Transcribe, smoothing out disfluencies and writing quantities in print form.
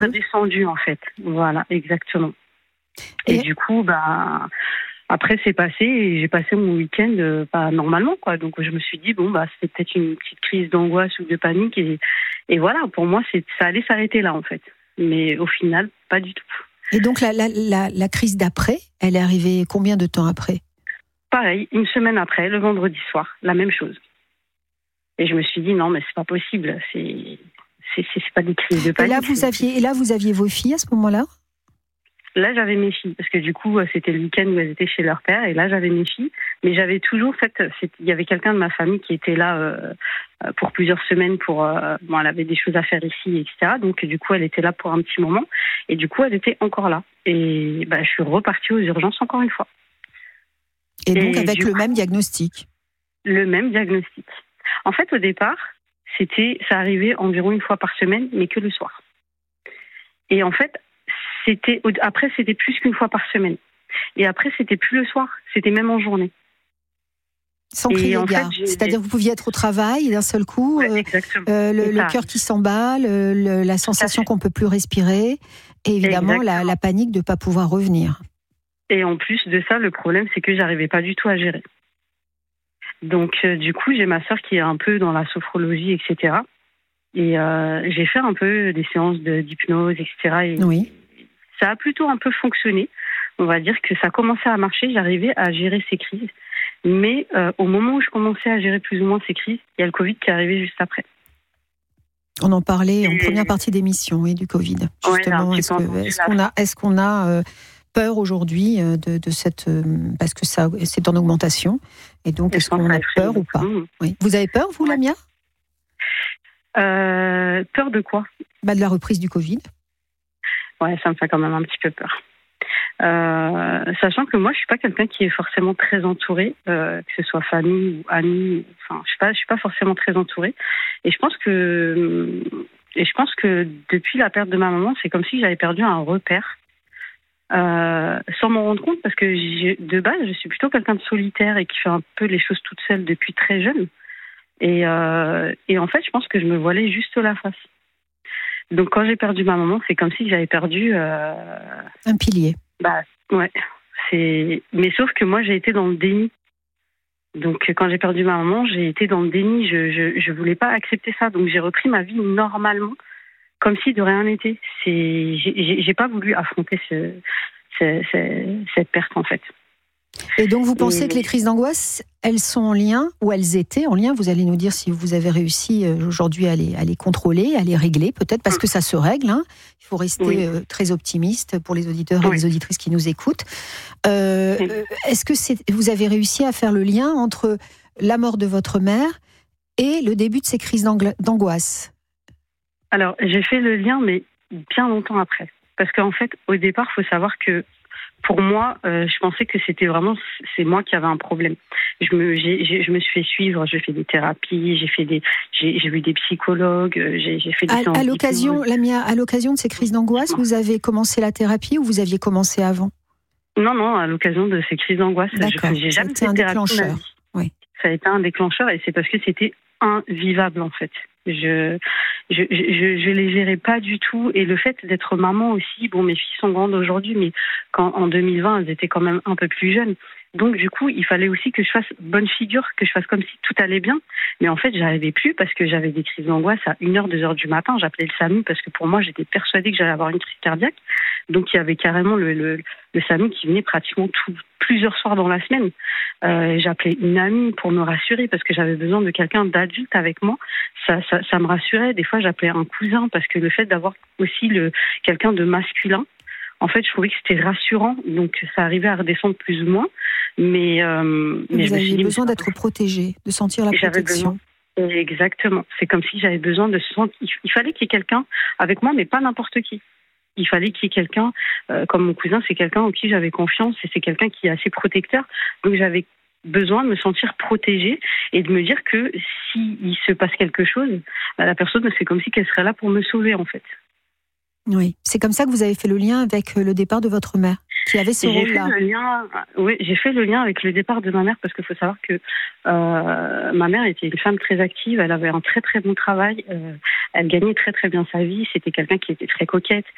redescendu en fait. Voilà, exactement. Et du coup, après c'est passé et j'ai passé mon week-end normalement quoi. Donc je me suis dit c'est peut-être une petite crise d'angoisse ou de panique et voilà, pour moi ça allait s'arrêter là en fait. Mais au final, pas du tout. Et donc la crise d'après, elle est arrivée combien de temps après ? Pareil, une semaine après, le vendredi soir, la même chose. Et je me suis dit non, mais c'est pas possible, c'est pas des crises de panique. Et là vous aviez vos filles à ce moment-là ? Là, j'avais mes filles, parce que du coup, c'était le week-end où elles étaient chez leur père, et là, j'avais mes filles. Mais j'avais toujours, il y avait quelqu'un de ma famille qui était là pour plusieurs semaines elle avait des choses à faire ici, etc. Donc, du coup, elle était là pour un petit moment, et du coup, elle était encore là. Et je suis repartie aux urgences encore une fois. Et donc, avec le même diagnostic ? Le même diagnostic. En fait, au départ, ça arrivait environ une fois par semaine, mais que le soir. Et en fait, après, c'était plus qu'une fois par semaine. Et après, c'était plus le soir, c'était même en journée. Sans crier gare. C'est-à-dire que vous pouviez être au travail et d'un seul coup, le cœur qui s'emballe, la sensation qu'on ne peut plus respirer, et évidemment la panique de ne pas pouvoir revenir. Et en plus de ça, le problème, c'est que je n'arrivais pas du tout à gérer. Donc, du coup, j'ai ma sœur qui est un peu dans la sophrologie, etc. Et j'ai fait un peu des séances d'hypnose, etc. Oui. Ça a plutôt un peu fonctionné. On va dire que ça commençait à marcher, j'arrivais à gérer ces crises. Mais au moment où je commençais à gérer plus ou moins ces crises, il y a le Covid qui est arrivé juste après. On en parlait en première partie d'émission, du Covid. Justement, est-ce qu'on a peur aujourd'hui de cette... parce que ça, c'est en augmentation. Et donc, est-ce qu'on a peur ou pas ? Oui. Vous avez peur, vous, Lamia ? Peur de quoi ? De la reprise du Covid. Ouais, ça me fait quand même un petit peu peur. Sachant que moi, je suis pas quelqu'un qui est forcément très entouré, que ce soit famille ou amis. Enfin, je suis pas forcément très entourée. Et je pense que depuis la perte de ma maman, c'est comme si j'avais perdu un repère, sans m'en rendre compte, parce que de base, je suis plutôt quelqu'un de solitaire et qui fait un peu les choses toute seule depuis très jeune. Et en fait, je pense que je me voilais juste la face. Donc, quand j'ai perdu ma maman, c'est comme si j'avais perdu... un pilier. Ouais. Mais sauf que moi, j'ai été dans le déni. Donc, quand j'ai perdu ma maman, j'ai été dans le déni. Je voulais pas accepter ça. Donc, j'ai repris ma vie normalement, comme si de rien n'était. J'ai pas voulu affronter cette perte, en fait. Et donc, vous pensez que les crises d'angoisse, elles sont en lien, ou elles étaient en lien, vous allez nous dire si vous avez réussi aujourd'hui à les contrôler, à les régler, peut-être, parce que ça se règle. Il faut rester très optimiste pour les auditeurs et les auditrices qui nous écoutent. Est-ce que vous avez réussi à faire le lien entre la mort de votre mère et le début de ces crises d'angoisse ? Alors, j'ai fait le lien, mais bien longtemps après. Parce qu'en fait, au départ, il faut savoir que pour moi, je pensais que c'est moi qui avais un problème. Je me suis fait suivre, j'ai fait des thérapies, j'ai vu des psychologues, j'ai fait des séances. À l'occasion de ces crises d'angoisse, vous avez commencé la thérapie ou vous aviez commencé avant ? Non, à l'occasion de ces crises d'angoisse. D'accord, j'ai jamais fait un déclencheur. Oui. Ça a été un déclencheur et c'est parce que c'était invivable en fait. Je les gérais pas du tout, et le fait d'être maman aussi, mes filles sont grandes aujourd'hui, mais en 2020 elles étaient quand même un peu plus jeunes, donc du coup il fallait aussi que je fasse bonne figure, que je fasse comme si tout allait bien, mais en fait j'arrivais plus parce que j'avais des crises d'angoisse à 1h, 2h du matin. J'appelais le SAMU parce que pour moi j'étais persuadée que j'allais avoir une crise cardiaque, donc il y avait carrément le SAMU qui venait pratiquement plusieurs soirs dans la semaine. J'appelais une amie pour me rassurer parce que j'avais besoin de quelqu'un d'adulte avec moi. Ça me rassurait. Des fois, j'appelais un cousin parce que le fait d'avoir aussi quelqu'un de masculin, en fait, je trouvais que c'était rassurant. Donc, ça arrivait à redescendre plus ou moins. Mais vous aviez besoin d'être protégée, de sentir la protection. Exactement. C'est comme si j'avais besoin de se sentir... Il fallait qu'il y ait quelqu'un avec moi, mais pas n'importe qui. Il fallait qu'il y ait quelqu'un, comme mon cousin, c'est quelqu'un en qui j'avais confiance et c'est quelqu'un qui est assez protecteur. Donc j'avais besoin de me sentir protégée et de me dire que s'il se passe quelque chose, la personne, c'est comme si qu'elle serait là pour me sauver en fait. Oui, c'est comme ça que vous avez fait le lien avec le départ de votre mère, qui avait ce rôle-là. J'ai fait le lien avec le départ de ma mère parce qu'il faut savoir que ma mère était une femme très active, elle avait un très très bon travail, elle gagnait très très bien sa vie, c'était quelqu'un qui était très coquette,